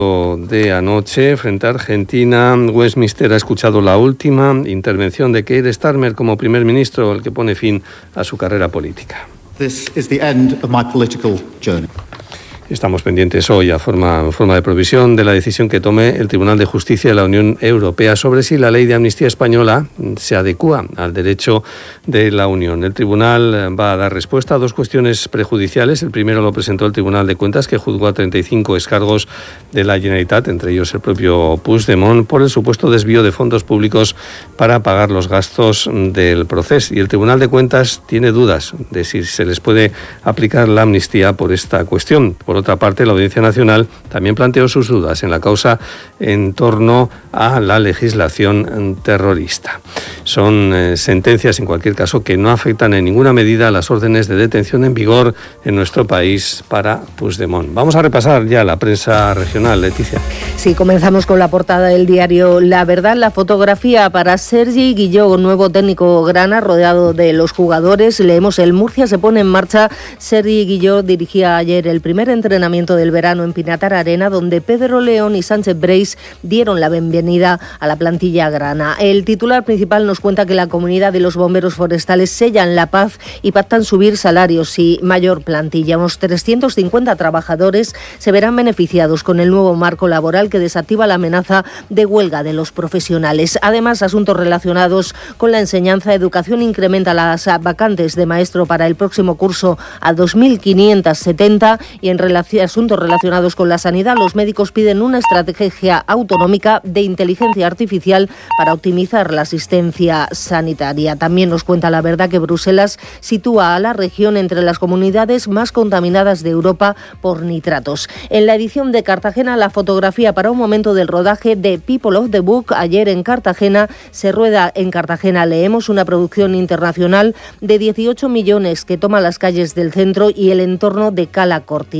de anoche frente a Argentina. Westminster ha escuchado la última intervención de Keir Starmer como primer ministro, el que pone fin a su carrera política. This is the end of my political journey. Estamos pendientes hoy, a forma de provisión, de la decisión que tome el Tribunal de Justicia de la Unión Europea sobre si la ley de amnistía española se adecúa al derecho de la Unión. El Tribunal va a dar respuesta a dos cuestiones prejudiciales. El primero lo presentó el Tribunal de Cuentas, que juzgó a 35 excargos de la Generalitat, entre ellos el propio Puigdemont, por el supuesto desvío de fondos públicos para pagar los gastos del proceso. Y el Tribunal de Cuentas tiene dudas de si se les puede aplicar la amnistía por esta cuestión. Por otra parte, la Audiencia Nacional también planteó sus dudas en la causa en torno a la legislación terrorista. Son sentencias, en cualquier caso, que no afectan en ninguna medida a las órdenes de detención en vigor en nuestro país para Puigdemont. Vamos a repasar ya la prensa regional, Leticia. Sí, comenzamos con la portada del diario La Verdad. La fotografía para Sergi Guilló, nuevo técnico grana, rodeado de los jugadores. Leemos: el Murcia se pone en marcha. Sergi Guilló dirigía ayer el primer entrenamiento del verano en Pinatar Arena, donde Pedro León y Sánchez Breis dieron la bienvenida a la plantilla grana. El titular principal nos cuenta que la comunidad de los bomberos forestales sellan la paz y pactan subir salarios y mayor plantilla. Unos 350 trabajadores se verán beneficiados con el nuevo marco laboral que desactiva la amenaza de huelga de los profesionales. Además, asuntos relacionados con la enseñanza. Educación incrementa las vacantes de maestro para el próximo curso a 2.570 y en asuntos relacionados con la sanidad, los médicos piden una estrategia autonómica de inteligencia artificial para optimizar la asistencia sanitaria. También nos cuenta La Verdad que Bruselas sitúa a la región entre las comunidades más contaminadas de Europa por nitratos. En la edición de Cartagena, la fotografía para un momento del rodaje de People of the Book. Ayer en Cartagena se rueda en Cartagena. Leemos: una producción internacional de 18 millones que toma las calles del centro y el entorno de Cala Cortina.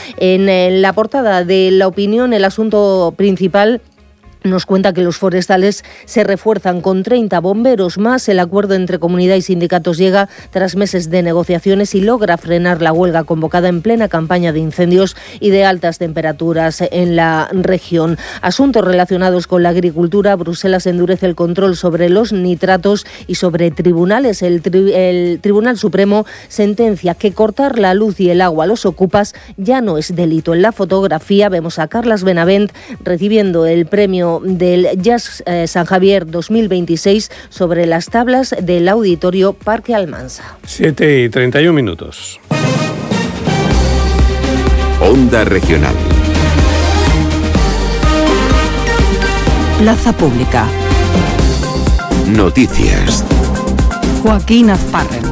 En la portada de La Opinión, el asunto principal nos cuenta que los forestales se refuerzan con 30 bomberos más. El acuerdo entre comunidad y sindicatos llega tras meses de negociaciones y logra frenar la huelga convocada en plena campaña de incendios y de altas temperaturas en la región. Asuntos relacionados con la agricultura. Bruselas endurece el control sobre los nitratos y sobre tribunales. El Tribunal Supremo sentencia que cortar la luz y el agua a los ocupas ya no es delito. En la fotografía vemos a Carles Benavent recibiendo el premio del Jazz San Javier 2026 sobre las tablas del Auditorio Parque Almansa. 7:31. Onda Regional. Plaza Pública. Noticias. Joaquín Azparren.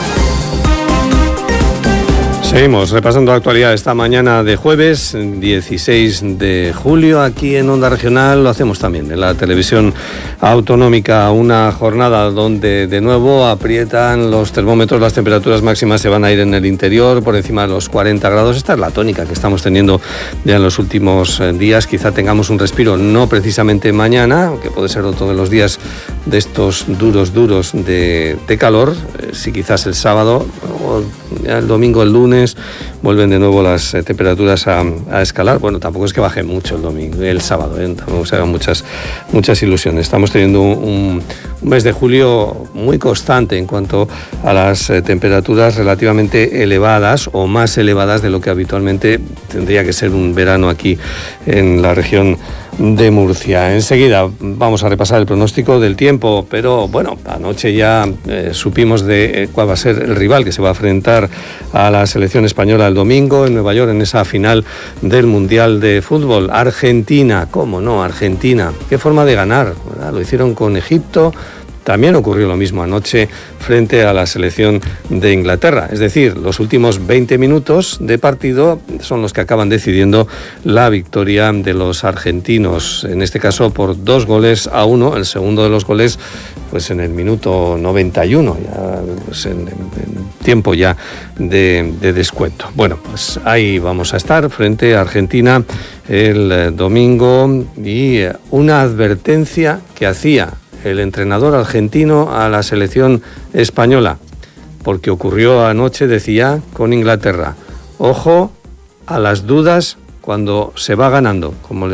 Seguimos repasando la actualidad esta mañana de jueves 16 de julio aquí en Onda Regional. Lo hacemos también en la televisión autonómica. Una jornada donde de nuevo aprietan los termómetros. Las temperaturas máximas se van a ir en el interior por encima de los 40 grados. Esta es la tónica que estamos teniendo ya en los últimos días. Quizá tengamos un respiro, no precisamente mañana, que puede ser otro de los días de estos duros de calor. Sí, quizás el sábado o el domingo, el lunes, vuelven de nuevo las temperaturas a escalar. Bueno, tampoco es que baje mucho el sábado, tampoco se hagan muchas ilusiones. Estamos teniendo un mes de julio muy constante en cuanto a las temperaturas relativamente elevadas o más elevadas de lo que habitualmente tendría que ser un verano aquí en la región de Murcia. Enseguida vamos a repasar el pronóstico del tiempo, pero bueno, anoche ya supimos de cuál va a ser el rival que se va a enfrentar a la selección española el domingo en Nueva York en esa final del Mundial de Fútbol. Argentina, ¿cómo no? Argentina, qué forma de ganar, ¿verdad? Lo hicieron con Egipto. También ocurrió lo mismo anoche frente a la selección de Inglaterra. Es decir, los últimos 20 minutos de partido son los que acaban decidiendo la victoria de los argentinos. En este caso por 2-1. El segundo de los goles pues en el minuto 91, ya, pues en tiempo ya de descuento. Bueno, pues ahí vamos a estar frente a Argentina el domingo y una advertencia que hacía el entrenador argentino a la selección española, porque ocurrió anoche, decía, con Inglaterra. Ojo a las dudas cuando se va ganando, como